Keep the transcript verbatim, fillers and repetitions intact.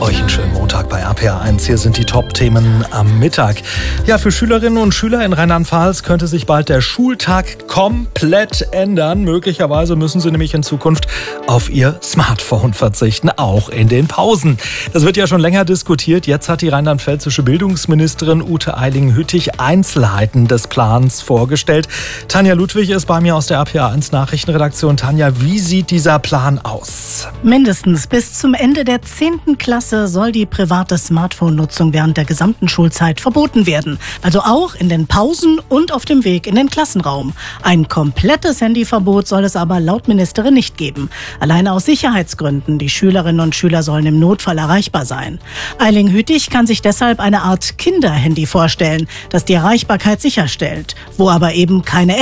Euch einen schönen Montag bei R P R eins. Hier sind die Top-Themen am Mittag. Ja, für Schülerinnen und Schüler in Rheinland-Pfalz könnte sich bald der Schultag komplett ändern. Möglicherweise müssen sie nämlich in Zukunft auf ihr Smartphone verzichten, auch in den Pausen. Das wird ja schon länger diskutiert. Jetzt hat die rheinland-pfälzische Bildungsministerin Ute Eiling-Hüttich Einzelheiten des Plans vorgestellt. Tanja Ludwig ist bei mir aus der R P R eins Nachrichtenredaktion. Tanja, wie sieht dieser Plan aus? Mindestens bis zum Ende der zehnten Klasse soll die private Smartphone-Nutzung während der gesamten Schulzeit verboten werden. Also auch in den Pausen und auf dem Weg in den Klassenraum. Ein komplettes Handyverbot soll es aber laut Ministerin nicht geben. Alleine aus Sicherheitsgründen. Die Schülerinnen und Schüler sollen im Notfall erreichbar sein. Eiling-Hüttich kann sich deshalb eine Art Kinderhandy vorstellen, das die Erreichbarkeit sicherstellt, wo aber eben keine